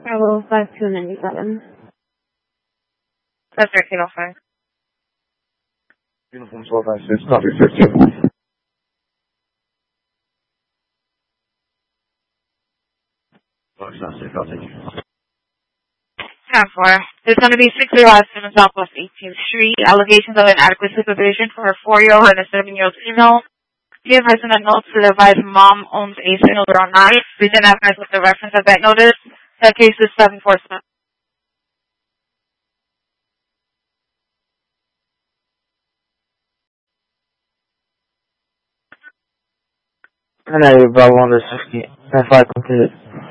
Bravo 5297. That's 1305. Uniform 1296, copy 15. Oh, it's not safe, I'll take you. 10-4. There's going to be 6 lives in the Southwest 18th Street. Allegations of inadequate supervision for a 4-year-old and a 7-year-old female. Be advised that notes to advise mom owns a single girl knife. Please advise with the reference of that notice. That case is 747. And I Bravo 160. 10-5 completed.